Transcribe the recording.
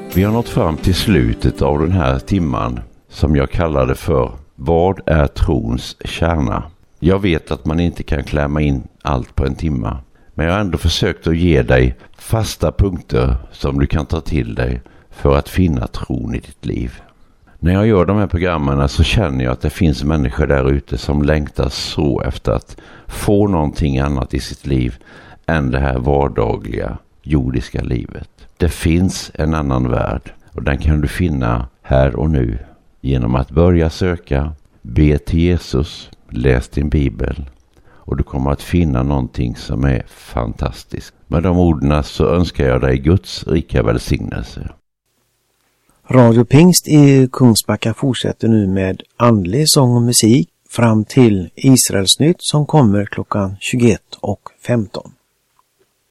Vi har nått fram till slutet av den här timman som jag kallade för Vad är trons kärna? Jag vet att man inte kan klämma in allt på en timma, men jag har ändå försökt att ge dig fasta punkter som du kan ta till dig för att finna tron i ditt liv. När jag gör de här programmen så känner jag att det finns människor där ute som längtar så efter att få någonting annat i sitt liv än det här vardagliga jordiska livet. Det finns en annan värld och den kan du finna här och nu genom att börja söka, be till Jesus, läs din bibel och du kommer att finna någonting som är fantastiskt. Med de orden så önskar jag dig Guds rika välsignelse. Radio Pingst i Kungsbacka fortsätter nu med andlig sång och musik fram till Israelsnytt som kommer klockan 21:15.